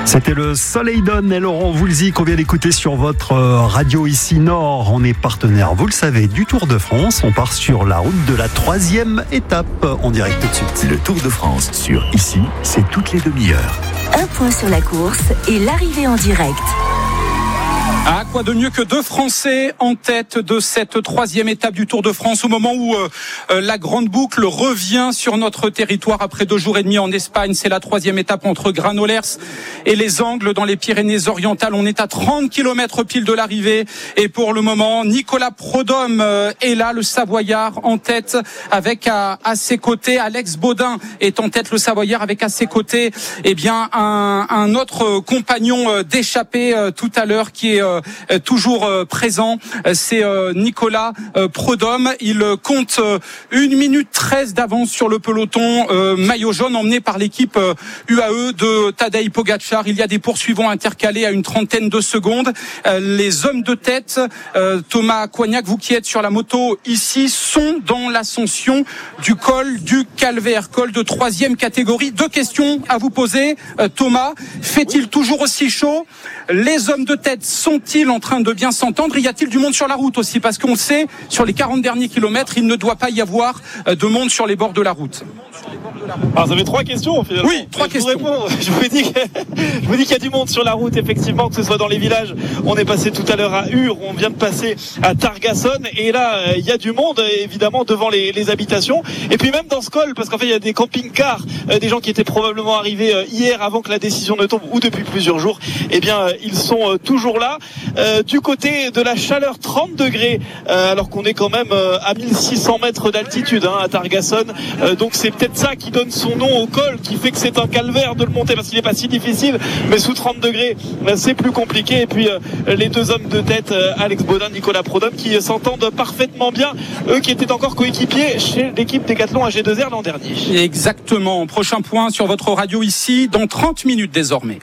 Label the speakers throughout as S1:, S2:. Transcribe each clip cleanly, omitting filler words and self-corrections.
S1: C'était le Soleil Donne et Laurent Voulzy qu'on vient d'écouter sur votre radio ici Nord. On est partenaire, vous le savez, du Tour de France. On part sur la route de la 3e étape en direct tout de suite.
S2: Le Tour de France sur Ici, c'est toutes les demi-heures.
S3: Un point sur la course et l'arrivée en direct.
S4: Ah, quoi de mieux que deux Français en tête de cette 3e étape du Tour de France au moment où la grande boucle revient sur notre territoire après 2 jours et demi en Espagne. C'est la 3e étape entre Granollers et les Angles dans les Pyrénées-Orientales. On est à 30 km pile de l'arrivée et pour le moment, Nicolas Prudhomme est là, le Savoyard en tête avec à ses côtés, Alex Baudin est en tête, le Savoyard avec à ses côtés, eh bien un autre compagnon d'échappée tout à l'heure qui est toujours présent, c'est Nicolas Prudhomme. Il compte 1 minute 13 d'avance sur le peloton maillot jaune emmené par l'équipe UAE de Tadej Pogačar. Il y a des poursuivants intercalés à une trentaine de secondes. Les hommes de tête, Thomas Coignac, vous qui êtes sur la moto ici, sont dans l'ascension du col du Calvaire, col de 3e catégorie. 2 questions à vous poser. Thomas, fait-il toujours aussi chaud? Les hommes de tête sont-ils en train de bien s'entendre? Y a-t-il du monde sur la route aussi? Parce qu'on le sait, sur les 40 derniers kilomètres, il ne doit pas y avoir de monde sur les bords de la route.
S5: Alors, vous avez 3 questions finalement.
S4: Oui, 3 questions.
S5: Je vous dis qu'il y a du monde sur la route, effectivement, que ce soit dans les villages. On est passé tout à l'heure à Ur, on vient de passer à Targason, et là, il y a du monde, évidemment, devant les habitations. Et puis même dans ce col, parce qu'en fait, il y a des camping-cars, des gens qui étaient probablement arrivés hier avant que la décision ne tombe, ou depuis plusieurs jours. Eh bien, ils sont toujours là. Du côté de la chaleur, 30 degrés, alors qu'on est quand même à 1600 mètres d'altitude à Targason. Donc c'est peut-être ça qui donne son nom au col, qui fait que c'est un calvaire de le monter, parce qu'il n'est pas si difficile, mais sous 30 degrés, c'est plus compliqué. Et puis les 2 hommes de tête, Alex Baudin, Nicolas Prudhomme, qui s'entendent parfaitement bien, eux qui étaient encore coéquipiers chez l'équipe Décathlon AG2R l'an dernier.
S4: Exactement. Prochain point sur votre radio ici, dans 30 minutes désormais.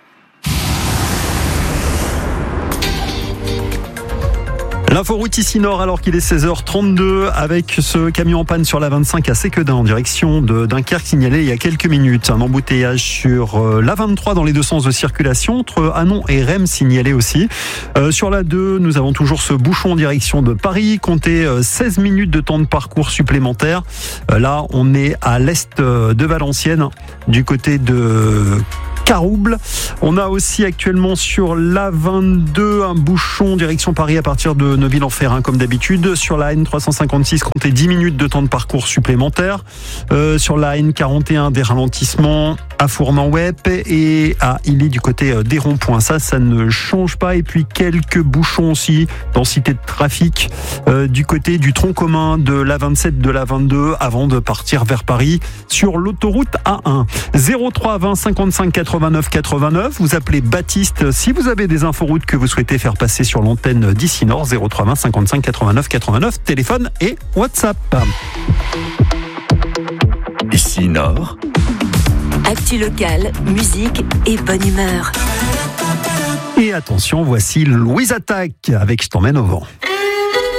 S1: L'inforoute ici Nord alors qu'il est 16h32 avec ce camion en panne sur la 25 à Séquedin en direction de Dunkerque signalé il y a quelques minutes. Un embouteillage sur la 23 dans les 2 sens de circulation entre Hanon et Reims signalé aussi. Sur la 2, nous avons toujours ce bouchon en direction de Paris. Comptez 16 minutes de temps de parcours supplémentaire. Là, on est à l'est de Valenciennes du côté de Carouble. On a aussi actuellement sur l'A22 un bouchon direction Paris à partir de Neuville-en-Ferrain comme d'habitude. Sur la N356, comptez 10 minutes de temps de parcours supplémentaire. Sur la N41, des ralentissements à Fournan-Wep et à Illy du côté des ronds-points. Ça ne change pas. Et puis quelques bouchons aussi, densité de trafic du côté du tronc commun de l'A27, de l'A22 avant de partir vers Paris sur l'autoroute A1. 03 20 55 89 89. Vous appelez Baptiste si vous avez des inforoutes que vous souhaitez faire passer sur l'antenne d'ici Nord. 03 20 55 89 89. Téléphone et WhatsApp.
S2: Ici Nord.
S3: Actu locale, musique et bonne humeur.
S1: Et attention, voici Louise Attaque avec Je t'emmène au vent.